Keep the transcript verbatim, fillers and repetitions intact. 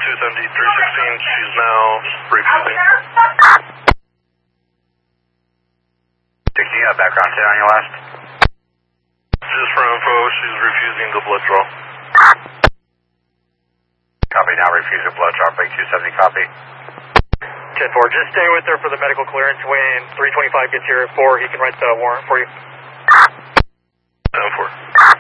two seventy, three sixteen, she's now refusing. sixty, you have background ten on your last? Just for info, she's refusing the blood draw. Copy, now refusing blood draw, break two seventy, copy. ten four, just stay with her for the medical clearance. When three twenty-five gets here at four, he can write the warrant for you. ten four.